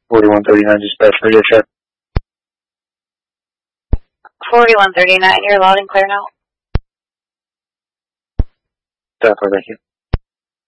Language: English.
4139 dispatch radio check. 4139, you're loud and clear now. Definitely, thank you.